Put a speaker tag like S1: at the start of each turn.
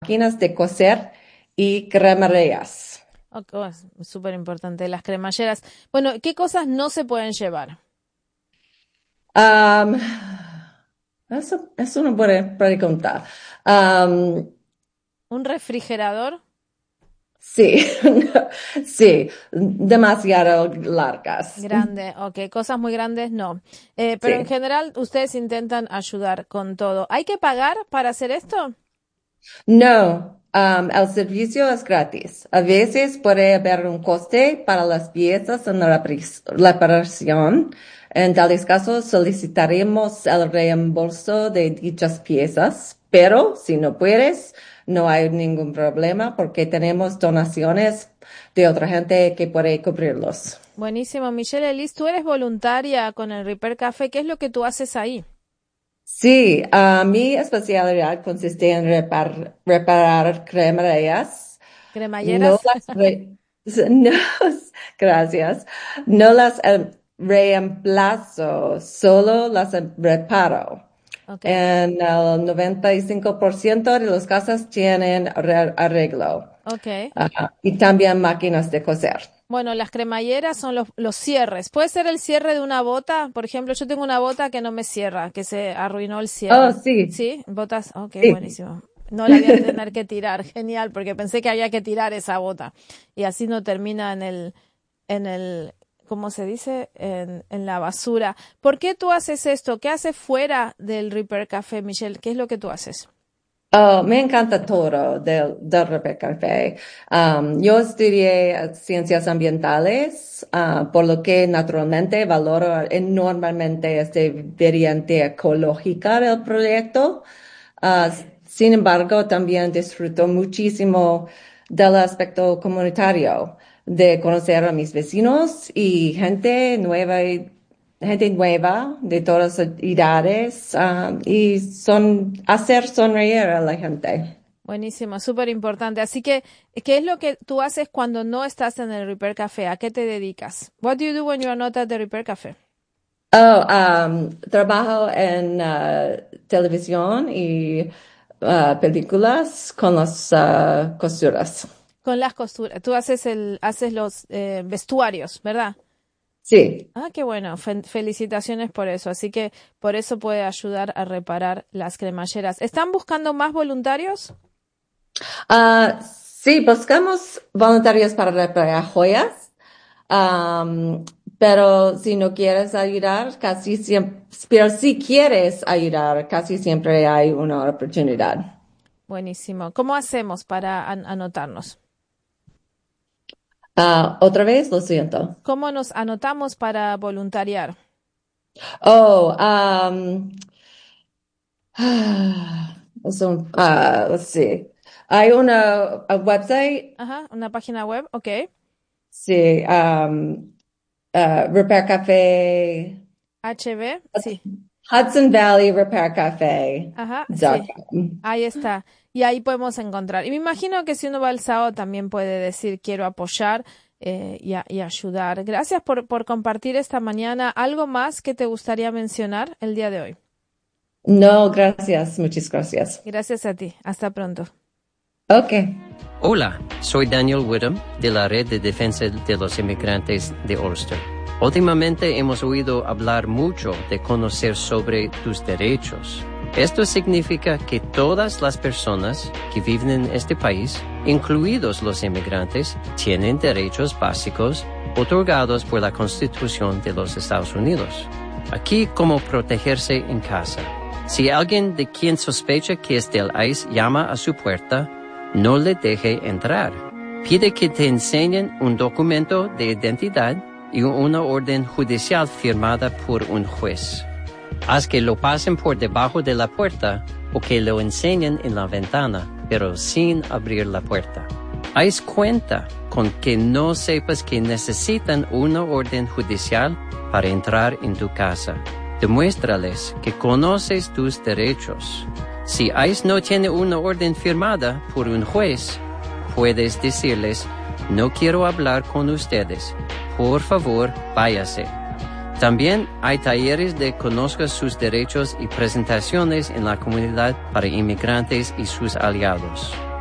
S1: máquinas de coser y cremerías.
S2: Es súper importante, las cremalleras. Bueno, ¿qué cosas no se pueden llevar?
S1: Am, eso es una buena pregunta. Am,
S2: ¿Un refrigerador?
S1: sí, sí, demasiado largas.
S2: Grande, ok, cosas muy grandes no. Pero en
S1: Sí.
S2: general ustedes intentan ayudar con todo. ¿Hay que pagar para hacer esto?
S1: No, el servicio es gratis. A veces puede haber un coste para las piezas en la reparación. En tales casos solicitaremos el reembolso de dichas piezas, pero si no puedes, no hay ningún problema porque tenemos donaciones de otra gente que puede cubrirlos.
S2: Buenísimo, Michelle Elise, tú eres voluntaria con el Repair Café. ¿Qué es lo que tú haces ahí?
S1: Sí, mi especialidad consiste en reparar cremalleras. No
S2: ¿Cremalleras?
S1: las no, gracias. No las reemplazo, solo las reparo.
S2: Ok,
S1: En el 95% de los casos tienen arreglo.
S2: ok.
S1: Y también máquinas de coser.
S2: Bueno, las cremalleras son los cierres. ¿Puede ser el cierre de una bota? Por ejemplo, yo tengo una bota que no me cierra, que se arruinó el
S1: Oh,
S2: cierre.
S1: sí,
S2: ¿Sí? ¿Botas? Ok,
S1: sí.
S2: buenísimo. No la voy a tener que tirar. Genial, porque pensé que había que tirar esa bota. Y así no termina en el, ¿cómo se dice? En la basura. ¿Por qué tú haces esto? ¿Qué haces fuera del Repair Café, Michelle? ¿Qué es lo que tú haces?
S1: Oh, me encanta todo del Rebecca Café. Yo estudié ciencias ambientales, por lo que naturalmente valoro enormemente esta variante ecológica del proyecto. Ah, Sin embargo, también disfruto muchísimo del aspecto comunitario, de conocer a mis vecinos y gente nueva de todas las edades, y hacer sonreír a la gente.
S2: Buenísimo, súper importante. Así que, ¿qué es lo que tú haces cuando no estás en el Repair Café? ¿A qué te dedicas? What do you do when you are not at the Repair Café?
S1: Oh, trabajo en televisión y películas con las costuras.
S2: Con las costuras. Tú haces los vestuarios, ¿verdad?
S1: Sí.
S2: Ah, qué bueno. Felicitaciones por eso. Así que por eso puede ayudar a reparar las cremalleras. ¿Están buscando más voluntarios?
S1: Sí, buscamos voluntarios para reparar joyas. Am, pero si no quieres ayudar, casi siempre, pero si quieres ayudar, casi siempre hay una oportunidad.
S2: Buenísimo. ¿Cómo hacemos para anotarnos?
S1: Otra vez, lo siento.
S2: ¿Cómo nos anotamos para voluntariar?
S1: Oh, let's see. Hay una a website,
S2: Ajá, una página web, ok.
S1: sí, Repair Cafe,
S2: HB, sí.
S1: Hudson Valley Repair Cafe.
S2: Ajá, sí. Ahí está. Y ahí podemos encontrar. Y me imagino que si uno va al sábado también puede decir quiero apoyar y ayudar. Gracias por compartir esta mañana. ¿Algo más que te gustaría mencionar el día de hoy?
S1: No, gracias, muchas gracias.
S2: Gracias a ti. Hasta pronto.
S1: Okay.
S3: Hola, soy Daniel Whittam de la Red de Defensa de los Inmigrantes de Ulster. Últimamente hemos oído hablar mucho de conocer sobre tus derechos. Esto significa que todas las personas que viven en este país, incluidos los inmigrantes, tienen derechos básicos otorgados por la Constitución de los Estados Unidos. Aquí, cómo protegerse en casa. Si alguien de quien sospecha que es del ICE llama a su puerta, no le deje entrar. Pide que te enseñen un documento de identidad y una orden judicial firmada por un juez. Haz que lo pasen por debajo de la puerta o que lo enseñen en la ventana, pero sin abrir la puerta. Haz cuenta con que no sepas que necesitan una orden judicial para entrar en tu casa. Demuéstrales que conoces tus derechos. Si ICE no tiene una orden firmada por un juez, puedes decirles, no quiero hablar con ustedes. Por favor, váyase. También hay talleres de Conozca sus derechos y presentaciones en la comunidad para inmigrantes y sus aliados.